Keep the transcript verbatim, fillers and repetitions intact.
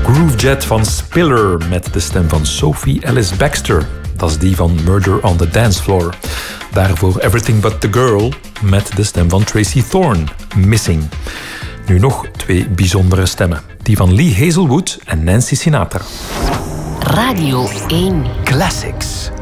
Groovejet van Spiller met de stem van Sophie Ellis Bextor. Dat is die van Murder on the Dance Floor. Daarvoor Everything But The Girl met de stem van Tracy Thorn, Missing. Nu nog twee bijzondere stemmen. Die van Lee Hazelwood en Nancy Sinatra. Radio één. Classics.